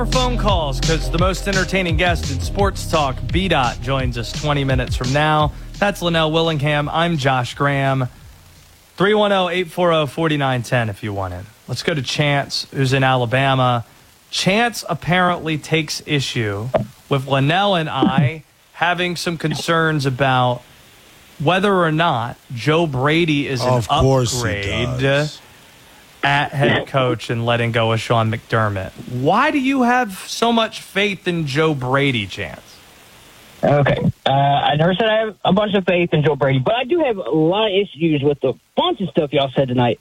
Phone calls, because the most entertaining guest in sports talk, B-Dot, joins us 20 minutes from now. That's Linnell Willingham. I'm Josh Graham. 310-840-4910 if you want it. Let's go to Chance, who's in Alabama. Chance apparently takes issue with Linnell and I having some concerns about whether or not Joe Brady is an upgrade at head coach and letting go of Sean McDermott. Why do you have so much faith in Joe Brady, Chance? Okay. I never said I have a bunch of faith in Joe Brady, but I do have a lot of issues with the bunch of stuff y'all said tonight.